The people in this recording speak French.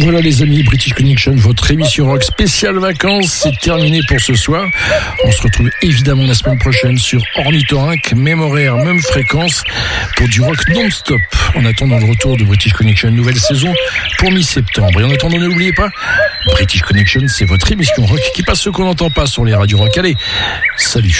Voilà les amis, British Connection, votre émission rock spéciale vacances, c'est terminé pour ce soir. On se retrouve évidemment la semaine prochaine sur Ornithorynque, même horaire, même fréquence, pour du rock non-stop. En attendant le retour de British Connection, nouvelle saison pour mi-septembre. Et en attendant, n'oubliez pas, British Connection, c'est votre émission rock qui passe ce qu'on n'entend pas sur les radios rock. Allez, salut.